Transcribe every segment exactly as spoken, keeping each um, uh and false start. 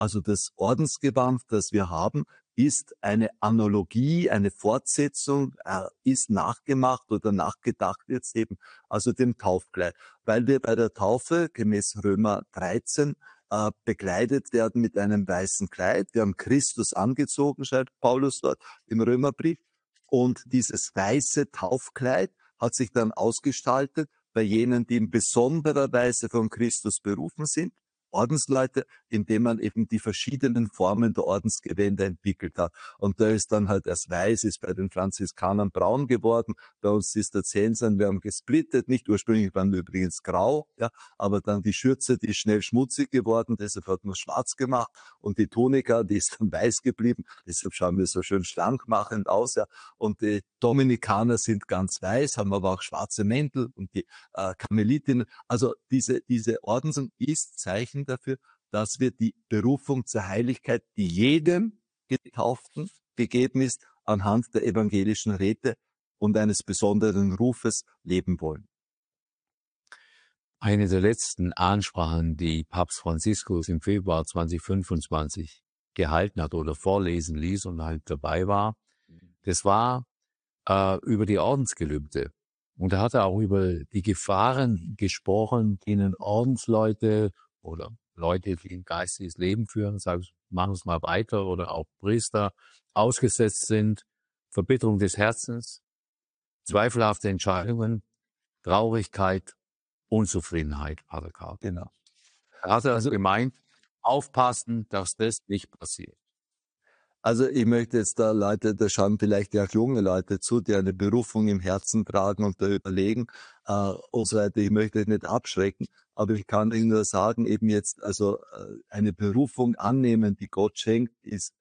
Also das Ordensgewand, das wir haben, ist eine Analogie, eine Fortsetzung, äh, ist nachgemacht oder nachgedacht jetzt eben, also dem Taufkleid. Weil wir bei der Taufe gemäß Römer dreizehn äh, bekleidet werden mit einem weißen Kleid. Wir haben Christus angezogen, schreibt Paulus dort im Römerbrief. Und dieses weiße Taufkleid hat sich dann ausgestaltet bei jenen, die in besonderer Weise von Christus berufen sind, Ordensleute, indem man eben die verschiedenen Formen der Ordensgewänder entwickelt hat. Und da ist dann halt das Weiß, ist bei den Franziskanern braun geworden, bei uns Zisterziensern, wir haben gesplittet, nicht ursprünglich waren wir übrigens grau, ja, aber dann die Schürze, die ist schnell schmutzig geworden, deshalb hat man schwarz gemacht, und die Tunika, die ist dann weiß geblieben, deshalb schauen wir so schön schlankmachend aus, ja, und die Dominikaner sind ganz weiß, haben aber auch schwarze Mäntel, und die äh, Karmelitinnen, also diese, diese Ordnung ist Zeichen dafür, dass wir die Berufung zur Heiligkeit, die jedem Getauften gegeben ist, anhand der evangelischen Räte und eines besonderen Rufes leben wollen. Eine der letzten Ansprachen, die Papst Franziskus im Februar zweitausendfünfundzwanzig gehalten hat oder vorlesen ließ und halt dabei war, das war äh, über die Ordensgelübde. Und da hat er auch über die Gefahren gesprochen, denen Ordensleute oder Leute, die ein geistiges Leben führen, sagen, machen es mal weiter, oder auch Priester ausgesetzt sind: Verbitterung des Herzens, zweifelhafte Entscheidungen, Traurigkeit, Unzufriedenheit, Pater Karl. Genau. Er hat also gemeint, aufpassen, dass das nicht passiert. Also ich möchte jetzt da Leute, da schauen vielleicht ja junge Leute zu, die eine Berufung im Herzen tragen und da überlegen äh, und so weiter. Ich möchte euch nicht abschrecken, aber ich kann Ihnen nur sagen, eben jetzt, also äh, eine Berufung annehmen, die Gott schenkt, ist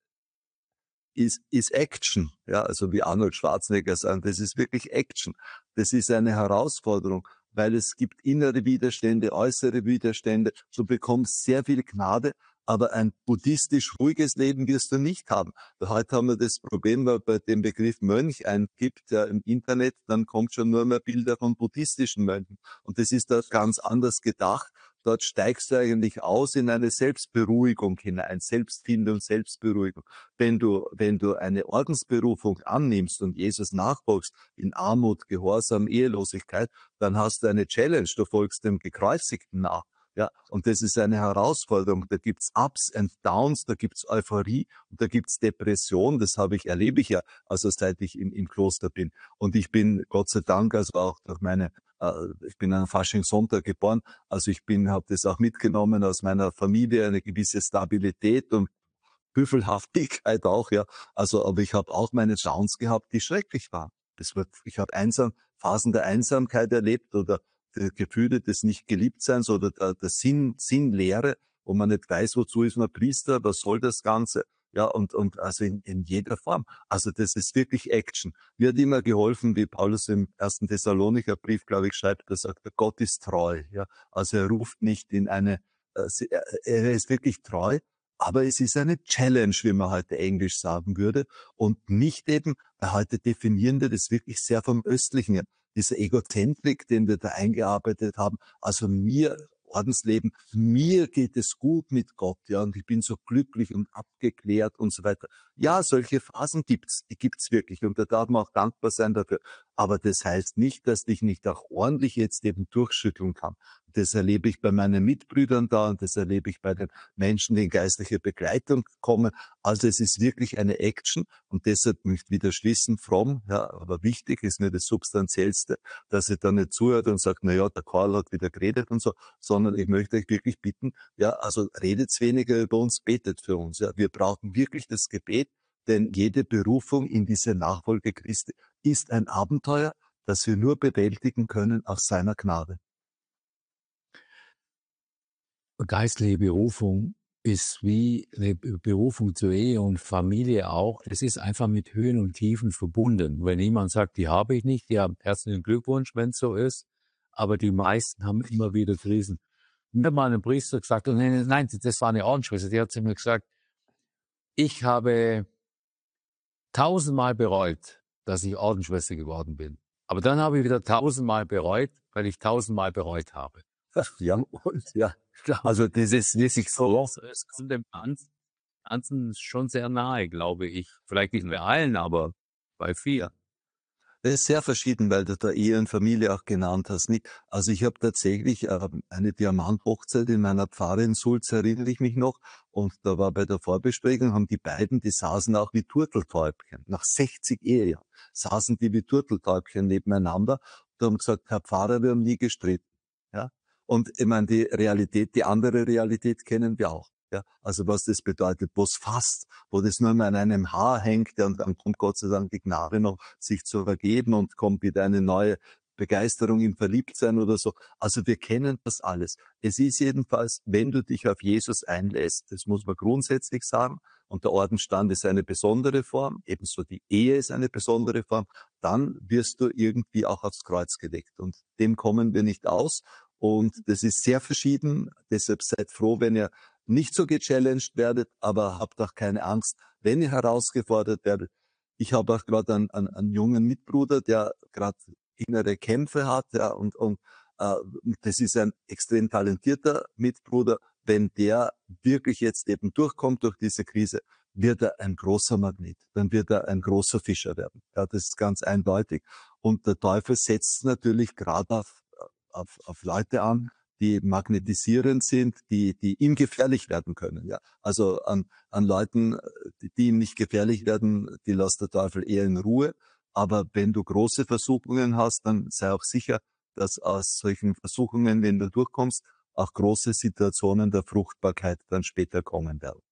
ist ist Action. Ja, also wie Arnold Schwarzenegger sagt, das ist wirklich Action. Das ist eine Herausforderung, weil es gibt innere Widerstände, äußere Widerstände. Du bekommst sehr viel Gnade, aber ein buddhistisch ruhiges Leben wirst du nicht haben. Heute haben wir das Problem, weil bei dem Begriff Mönch eingibt, ja, im Internet, dann kommt schon nur mehr Bilder von buddhistischen Mönchen. Und das ist da ganz anders gedacht. Dort steigst du eigentlich aus in eine Selbstberuhigung hinein, Selbstfindung, Selbstberuhigung. Wenn du, wenn du eine Ordensberufung annimmst und Jesus nachfolgst in Armut, Gehorsam, Ehelosigkeit, dann hast du eine Challenge, du folgst dem Gekreuzigten nach. Ja, und das ist eine Herausforderung. Da gibt's Ups and Downs, da gibt's Euphorie und da gibt's Depression. Das habe ich, erlebe ich ja, also seit ich im, im Kloster bin. Und ich bin, Gott sei Dank, also auch durch meine, äh, ich bin an Faschingssonntag geboren, also ich bin, habe das auch mitgenommen aus meiner Familie, eine gewisse Stabilität und Büffelhaftigkeit auch, ja. Also, aber ich habe auch meine Downs gehabt, die schrecklich waren. Das wird, ich habe einsam, Phasen der Einsamkeit erlebt oder die Gefühle des Nicht-Geliebtseins oder der, der Sinn, Sinnlehre, wo man nicht weiß, wozu ist man Priester, was soll das Ganze? Ja, und, und also in, in jeder Form. Also das ist wirklich Action. Mir hat immer geholfen, wie Paulus im ersten Thessalonicher Brief, glaube ich, schreibt, er sagt, Gott ist treu. Ja, also er ruft nicht in eine, äh, er, er ist wirklich treu, aber es ist eine Challenge, wie man heute Englisch sagen würde, und nicht eben, weil heute definieren wir das wirklich sehr vom Östlichen, dieser Egozentrik, den wir da eingearbeitet haben. Also mir, Ordensleben, mir geht es gut mit Gott, ja, und ich bin so glücklich und abgeklärt und so weiter. Ja, solche Phasen gibt's, die gibt's wirklich, und da darf man auch dankbar sein dafür. Aber das heißt nicht, dass ich nicht auch ordentlich jetzt eben durchschütteln kann. Das erlebe ich bei meinen Mitbrüdern da und das erlebe ich bei den Menschen, die in geistliche Begleitung kommen. Also es ist wirklich eine Action, und deshalb nicht wieder schließen, fromm, ja, aber wichtig ist mir das Substanziellste, dass ihr da nicht zuhört und sagt, na ja, der Karl hat wieder geredet und so, sondern ich möchte euch wirklich bitten, ja, also redet weniger über uns, betet für uns. Ja. Wir brauchen wirklich das Gebet, denn jede Berufung in diese Nachfolge Christi ist ein Abenteuer, das wir nur bewältigen können aus seiner Gnade. Geistliche Berufung ist wie eine Berufung zur Ehe und Familie auch. Es ist einfach mit Höhen und Tiefen verbunden. Wenn jemand sagt, die habe ich nicht, ja, herzlichen Glückwunsch, wenn es so ist. Aber die meisten haben immer wieder Krisen. Mir hat mal ein Priester gesagt, und nein, nein, das war eine Ordensschwester, die hat zu mir gesagt, ich habe tausendmal bereut, dass ich Ordensschwester geworden bin. Aber dann habe ich wieder tausendmal bereut, weil ich tausendmal bereut habe. Ja, und, ja. Also das ist wirklich so. Es es kommt dem Ganzen Ganzen schon sehr nahe, glaube ich. Vielleicht nicht bei allen, aber bei vielen. Das ist sehr verschieden, weil du da Ehe und Familie auch genannt hast. Nicht? Also ich habe tatsächlich äh, eine Diamanthochzeit in meiner Pfarre in Sulz, erinnere ich mich noch. Und da war bei der Vorbesprechung, haben die beiden, die saßen auch wie Turteltäubchen. Nach sechzig Ehejahren saßen die wie Turteltäubchen nebeneinander und haben gesagt, Herr Pfarrer, wir haben nie gestritten. Ja? Und ich meine, die Realität, die andere Realität kennen wir auch. Ja, also was das bedeutet, wo es fast, wo das nur mehr an einem Haar hängt, ja, und dann kommt Gott sei Dank die Gnade noch, sich zu vergeben und kommt wieder eine neue Begeisterung im Verliebtsein oder so. Also wir kennen das alles. Es ist jedenfalls, wenn du dich auf Jesus einlässt, das muss man grundsätzlich sagen, und der Ordensstand ist eine besondere Form, ebenso die Ehe ist eine besondere Form, dann wirst du irgendwie auch aufs Kreuz gelegt. Und dem kommen wir nicht aus. Und das ist sehr verschieden. Deshalb seid froh, wenn ihr nicht so gechallenged werdet, aber habt auch keine Angst, wenn ihr herausgefordert werdet. Ich habe auch gerade einen, einen, einen jungen Mitbruder, der gerade innere Kämpfe hat, ja, und, und äh, das ist ein extrem talentierter Mitbruder. Wenn der wirklich jetzt eben durchkommt durch diese Krise, wird er ein großer Magnet, dann wird er ein großer Fischer werden. Ja, das ist ganz eindeutig. Und der Teufel setzt natürlich gerade auf, auf, auf Leute an, die magnetisierend sind, die, die ihm gefährlich werden können. Ja, also an, an Leuten, die, die ihm nicht gefährlich werden, die lässt der Teufel eher in Ruhe. Aber wenn du große Versuchungen hast, dann sei auch sicher, dass aus solchen Versuchungen, wenn du durchkommst, auch große Situationen der Fruchtbarkeit dann später kommen werden.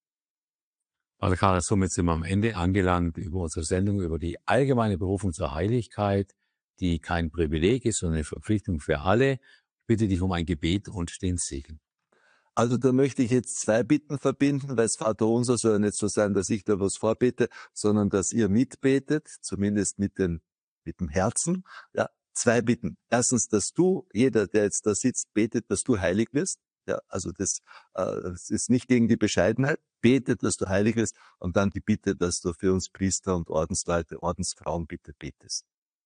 Also Karl, somit sind wir am Ende angelangt über unsere Sendung über die allgemeine Berufung zur Heiligkeit, die kein Privileg ist, sondern eine Verpflichtung für alle. Ich bitte dich um ein Gebet und den Segen. Also da möchte ich jetzt zwei Bitten verbinden, weil es Vaterunser soll ja nicht so sein, dass ich da was vorbete, sondern dass ihr mitbetet, zumindest mit dem, mit dem Herzen. Ja, zwei Bitten. Erstens, dass du, jeder, der jetzt da sitzt, betet, dass du heilig wirst. Ja, also das, äh, das ist nicht gegen die Bescheidenheit. Betet, dass du heilig wirst. Und dann die Bitte, dass du für uns Priester und Ordensleute, Ordensfrauen bitte betest.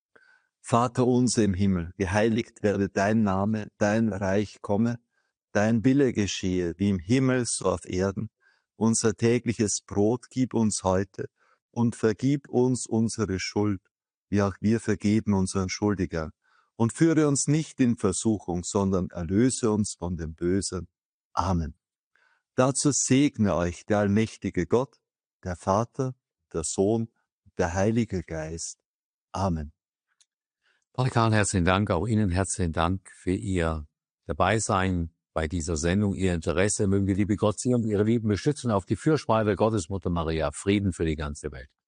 Vater unser im Himmel, geheiligt werde dein Name, dein Reich komme. Dein Wille geschehe, wie im Himmel, so auf Erden. Unser tägliches Brot gib uns heute und vergib uns unsere Schuld, wie auch wir vergeben unseren Schuldigern. Und führe uns nicht in Versuchung, sondern erlöse uns von dem Bösen. Amen. Dazu segne euch der allmächtige Gott, der Vater, der Sohn, der Heilige Geist. Amen. Pater Karl, herzlichen Dank. Auch Ihnen herzlichen Dank für Ihr Dabeisein bei dieser Sendung, Ihr Interesse. Mögen die liebe Gott Sie und Ihre Lieben beschützen, auf die Fürsprache der Gottesmutter Maria. Frieden für die ganze Welt.